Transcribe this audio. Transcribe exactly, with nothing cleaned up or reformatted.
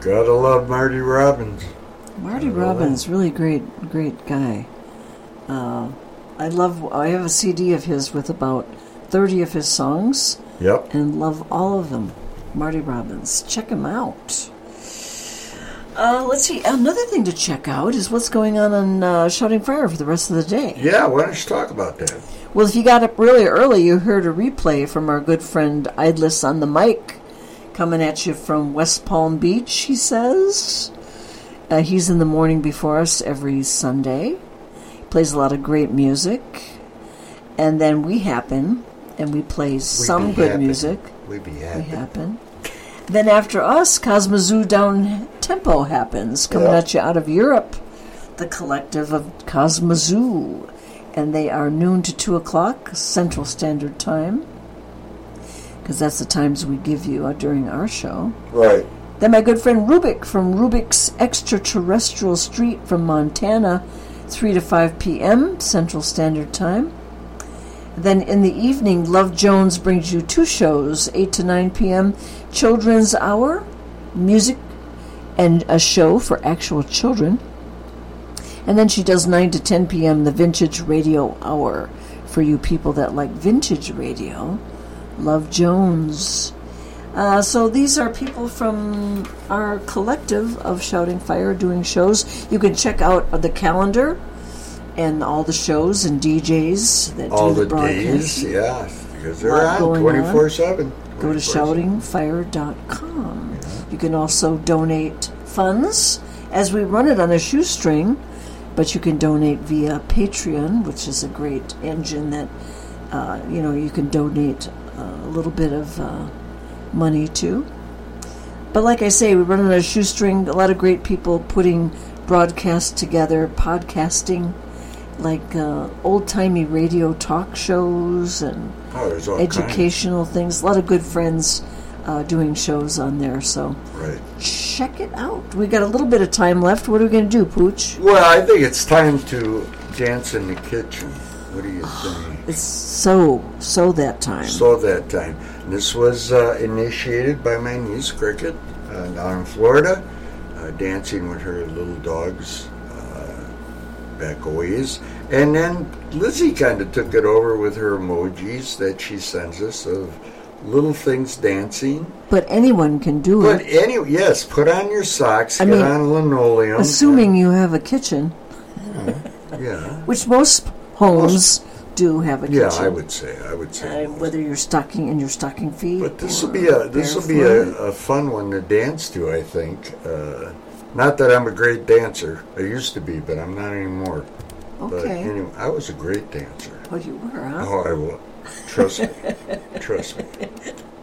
Gotta love Marty Robbins. Marty Robbins, really great, great guy. Uh, I love. I have a C D of his with about thirty of his songs. Yep. And love all of them. Marty Robbins. Check him out. Uh, let's see. Another thing to check out is what's going on on uh, Shouting Fire for the rest of the day. Yeah, why don't you talk about that? Well, if you got up really early, you heard a replay from our good friend Idlis on the mic, coming at you from West Palm Beach, he says. Uh, he's in the morning before us every Sunday. He plays a lot of great music. And then we happen, and we play some good happen. music. We be happy. We happen. Then after us, Cosmozoo Down Tempo happens, coming yeah. at you out of Europe. The collective of Cosmozoo. And they are noon to two o'clock Central Standard Time, because that's the times we give you uh, during our show. Right. Then my good friend Rubik from Rubik's Extraterrestrial Street from Montana, three to five p.m. Central Standard Time. Then in the evening, Love Jones brings you two shows, eight to nine p.m. Children's Hour, music, and a show for actual children. And then she does nine to ten p.m. the Vintage Radio Hour for you people that like vintage radio. Love Jones. Uh, so these are people from our collective of Shouting Fire doing shows. You can check out the calendar and all the shows and D Js that all do the, the broadcast. days, yeah, because they're on twenty-four seven. Go to shouting fire dot com. Yeah. You can also donate funds as we run it on a shoestring, but you can donate via Patreon, which is a great engine that, uh, you know, you can donate uh, a little bit of uh, money to. But like I say, we run on a shoestring. A lot of great people putting broadcasts together, podcasting, like uh, old-timey radio talk shows and oh, educational things. A lot of good friends uh, doing shows on there, so right. Check it out. We got a little bit of time left. What are we going to do, Pooch? Well, I think it's time to dance in the kitchen. What do you think? It's so, so that time. So that time. This was uh, initiated by my niece, Cricket, uh, down in Florida, uh, dancing with her little dogs uh, back a ways. And then Lizzie kind of took it over with her emojis that she sends us of little things dancing. But anyone can do but it. But any, yes, put on your socks, I get mean, on linoleum. Assuming and, you have a kitchen. Yeah. yeah. Which most homes most, do have a kitchen. Yeah, I would say. I would say. Uh, whether you're stocking in your stocking feet. But this will be a this will be a, a fun one to dance to, I think. Uh, not that I'm a great dancer. I used to be, but I'm not anymore. Okay. But anyway, I was a great dancer. Oh, you were, huh? Oh, I will. Trust me. Trust me.